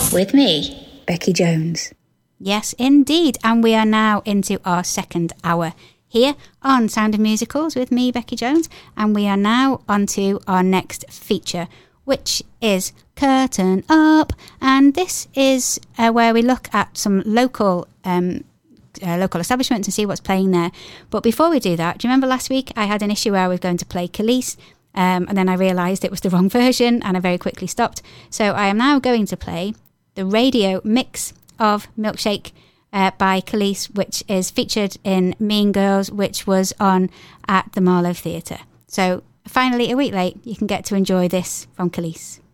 With me, Becky Jones. Yes, indeed. And we are now into our second hour here on Sound of Musicals with me, Becky Jones. And we are now onto our next feature, which is Curtain Up. And this is where we look at some local establishments and see what's playing there. But before we do that, do you remember last week I had an issue where I was going to play Khalees? And then I realised it was the wrong version and I very quickly stopped. So I am now going to play the radio mix of Milkshake by Khalees, which is featured in Mean Girls, which was on at the Marlow Theatre. So finally, a week late, you can get to enjoy this from Khalees.